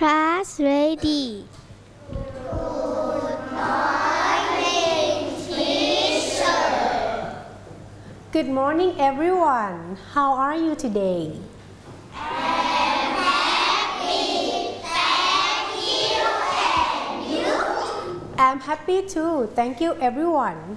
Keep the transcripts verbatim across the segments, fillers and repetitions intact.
Class ready. Good morning, everyone. How are you today? I'm happy. Thank you. And you? I'm happy too. Thank you, everyone.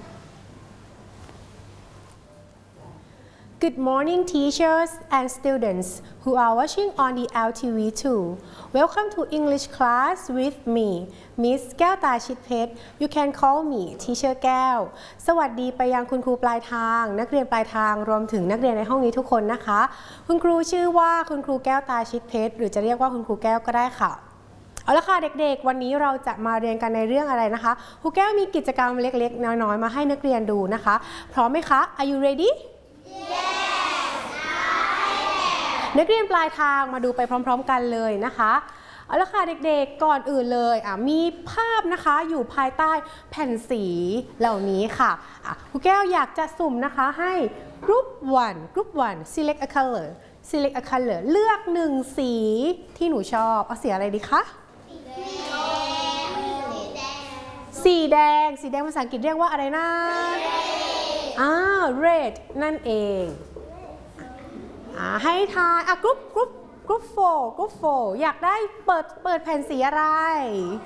Good morning, teachers and students who are watching on the L T V too. Welcome to English class with me, Miss แก้วตาชิดเพชร You can call me Teacher แก้ว สวัสดีไปยังคุณครูปลายทาง นักเรียนปลายทางรวมถึงนักเรียนในห้องนี้ทุกคนนะคะ คุณครูชื่อว่าคุณครูแก้วตาชิดเพชรหรือจะเรียกว่าคุณครูแก้วก็ได้ค่ะ เอาละค่ะเด็กๆวันนี้เราจะมาเรียนกันในเรื่องอะไรนะคะครูแก้วมีกิจกรรมเล็กๆน้อยๆมาให้นักเรียนดูนะคะพร้อมไหมคะ Are you ready?นักเรียนปลายทางมาดูไปพร้อมๆกันเลยนะคะเอาละค่ะเด็กๆก่อนอื่นเลยอ่ะมีภาพนะคะอยู่ภายใต้แผ่นสีเหล่านี้ค่ะอ่ะครูแก้วอยากจะสุ่มนะคะให้ group one group one select a color select a color เลือกหนึ่งสีที่หนูชอบเอาสีอะไรดีคะสีแดงสีแดงภาษาอังกฤษเรียกว่าอะไรนะอ่า red นั่นเองให้ทายอ่ะกรุ๊ปกรุ๊ปกรุ๊ปโฟกรุ๊ปโฟอยากได้เปิดเปิดแผ่นสีอะไร